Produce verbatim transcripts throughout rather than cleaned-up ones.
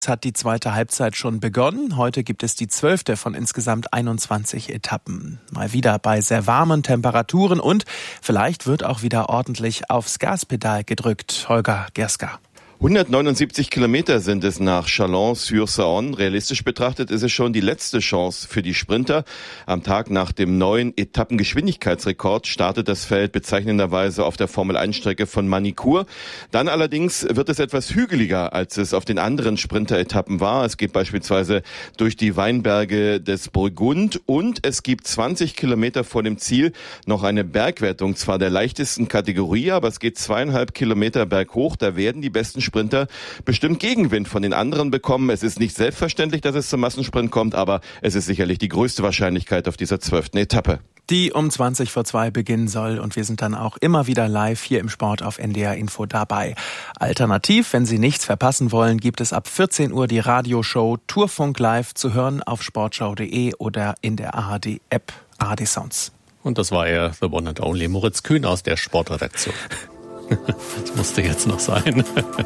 Hat die zweite Halbzeit schon begonnen. Heute gibt es die zwölfte von insgesamt einundzwanzig Etappen. Mal wieder bei sehr warmen Temperaturen und vielleicht wird auch wieder ordentlich aufs Gaspedal gedrückt. Holger Gerska. hundertneunundsiebzig Kilometer sind es nach Chalon-sur-Saône. Realistisch betrachtet ist es schon die letzte Chance für die Sprinter. Am Tag nach dem neuen Etappengeschwindigkeitsrekord startet das Feld bezeichnenderweise auf der Formel eins Strecke von Manicourt. Dann allerdings wird es etwas hügeliger, als es auf den anderen Sprinter-Etappen war. Es geht beispielsweise durch die Weinberge des Burgund und es gibt zwanzig Kilometer vor dem Ziel noch eine Bergwertung, zwar der leichtesten Kategorie, aber es geht zweieinhalb Kilometer berghoch. Da werden die besten Sprinter bestimmt Gegenwind von den anderen bekommen. Es ist nicht selbstverständlich, dass es zum Massensprint kommt, aber es ist sicherlich die größte Wahrscheinlichkeit auf dieser zwölften Etappe. Die um zwanzig vor zwei beginnen soll und wir sind dann auch immer wieder live hier im Sport auf N D R Info dabei. Alternativ, wenn Sie nichts verpassen wollen, gibt es ab vierzehn Uhr die Radioshow Tourfunk Live zu hören auf sportschau punkt de oder in der A R D-App A R D Sounds. Und das war er, the one and only Moritz Kühn aus der Sportredaktion. Das musste jetzt noch sein.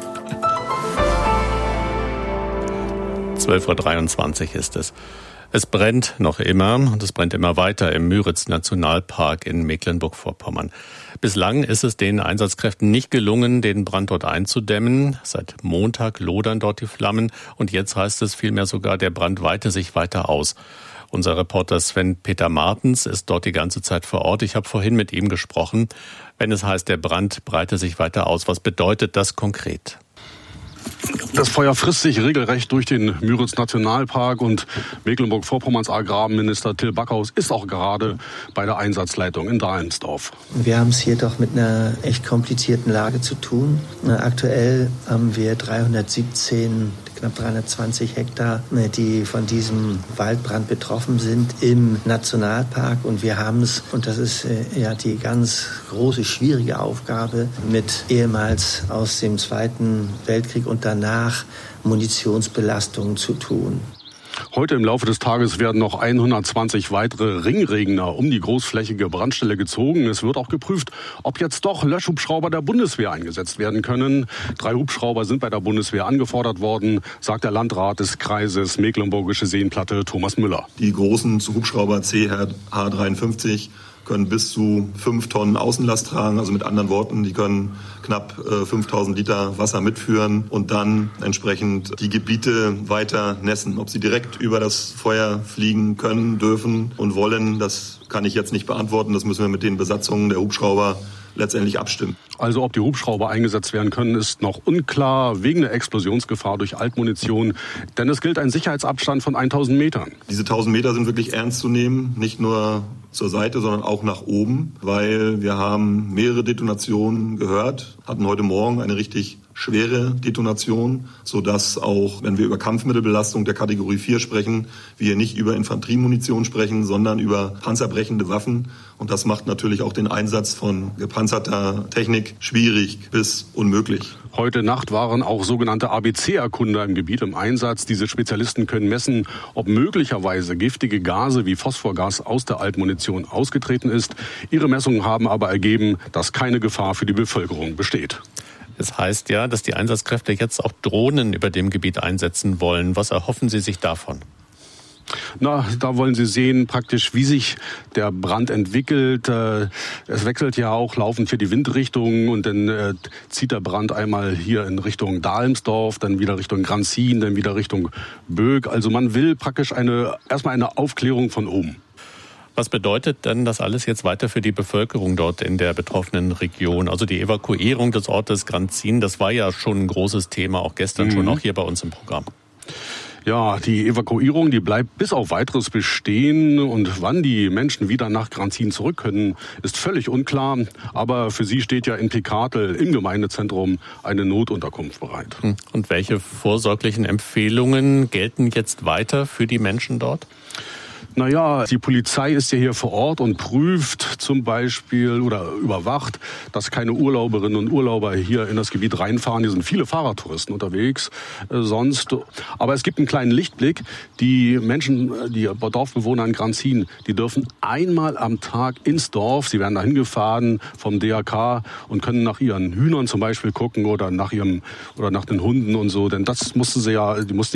zwölf Uhr dreiundzwanzig ist es. Es brennt noch immer und es brennt immer weiter im Müritz-Nationalpark in Mecklenburg-Vorpommern. Bislang ist es den Einsatzkräften nicht gelungen, den Brand dort einzudämmen. Seit Montag lodern dort die Flammen und jetzt heißt es vielmehr sogar, der Brand weite sich weiter aus. Unser Reporter Sven-Peter Martens ist dort die ganze Zeit vor Ort. Ich habe vorhin mit ihm gesprochen. Wenn es heißt, der Brand breite sich weiter aus, was bedeutet das konkret? Das Feuer frisst sich regelrecht durch den Müritz-Nationalpark und Mecklenburg-Vorpommerns Agrarminister Till Backhaus ist auch gerade bei der Einsatzleitung in Dahlmsdorf. Wir haben es hier doch mit einer echt komplizierten Lage zu tun. Aktuell haben wir dreihundertsiebzehn, knapp dreihundertzwanzig Hektar, die von diesem Waldbrand betroffen sind im Nationalpark. Und wir haben es, und das ist ja die ganz große, schwierige Aufgabe, mit ehemals aus dem Zweiten Weltkrieg und danach Munitionsbelastungen zu tun. Heute im Laufe des Tages werden noch hundertzwanzig weitere Ringregner um die großflächige Brandstelle gezogen. Es wird auch geprüft, ob jetzt doch Löschhubschrauber der Bundeswehr eingesetzt werden können. Drei Hubschrauber sind bei der Bundeswehr angefordert worden, sagt der Landrat des Kreises Mecklenburgische Seenplatte Thomas Müller. Die großen Hubschrauber C H dreiundfünfzig können bis zu fünf Tonnen Außenlast tragen. Also mit anderen Worten, die können knapp äh, fünftausend Liter Wasser mitführen und dann entsprechend die Gebiete weiter nässen. Ob sie direkt über das Feuer fliegen können, dürfen und wollen, das kann ich jetzt nicht beantworten. Das müssen wir mit den Besatzungen der Hubschrauber letztendlich abstimmen. Also ob die Hubschrauber eingesetzt werden können, ist noch unklar, wegen der Explosionsgefahr durch Altmunition. Denn es gilt ein Sicherheitsabstand von tausend Metern. Diese tausend Meter sind wirklich ernst zu nehmen, nicht nur zur Seite, sondern auch nach oben, weil wir haben mehrere Detonationen gehört, hatten heute Morgen eine richtig schwere Detonation, sodass auch, wenn wir über Kampfmittelbelastung der Kategorie vier sprechen, wir nicht über Infanteriemunition sprechen, sondern über panzerbrechende Waffen. Und das macht natürlich auch den Einsatz von gepanzerter Technik schwierig bis unmöglich. Heute Nacht waren auch sogenannte A B C-Erkunder im Gebiet im Einsatz. Diese Spezialisten können messen, ob möglicherweise giftige Gase wie Phosphorgas aus der Altmunition ausgetreten ist. Ihre Messungen haben aber ergeben, dass keine Gefahr für die Bevölkerung besteht. Es heißt ja, dass die Einsatzkräfte jetzt auch Drohnen über dem Gebiet einsetzen wollen. Was erhoffen Sie sich davon? Na, da wollen Sie sehen praktisch, wie sich der Brand entwickelt. Es wechselt ja auch laufend hier die Windrichtung und dann zieht der Brand einmal hier in Richtung Dahlmsdorf, dann wieder Richtung Granzin, dann wieder Richtung Böck. Also man will praktisch eine, erstmal eine Aufklärung von oben. Was bedeutet denn das alles jetzt weiter für die Bevölkerung dort in der betroffenen Region? Also die Evakuierung des Ortes Granzin, das war ja schon ein großes Thema, auch gestern mhm. schon, auch hier bei uns im Programm. Ja, die Evakuierung, die bleibt bis auf Weiteres bestehen und wann die Menschen wieder nach Granzin zurück können, ist völlig unklar. Aber für sie steht ja in Picardl im Gemeindezentrum eine Notunterkunft bereit. Und welche vorsorglichen Empfehlungen gelten jetzt weiter für die Menschen dort? Naja, die Polizei ist ja hier vor Ort und prüft zum Beispiel oder überwacht, dass keine Urlauberinnen und Urlauber hier in das Gebiet reinfahren. Hier sind viele Fahrradtouristen unterwegs äh, sonst. Aber es gibt einen kleinen Lichtblick. Die Menschen, die Dorfbewohner in Granzin, die dürfen einmal am Tag ins Dorf. Sie werden dahin gefahren vom D R K und können nach ihren Hühnern zum Beispiel gucken oder nach ihrem oder nach den Hunden und so. Denn das mussten sie ja, die mussten